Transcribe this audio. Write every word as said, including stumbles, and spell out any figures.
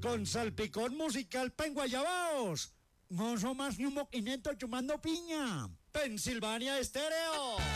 con salpicón musical pa' enguayabaos. No son más ni un moquinento chumando piña. Pensilvania Estéreo.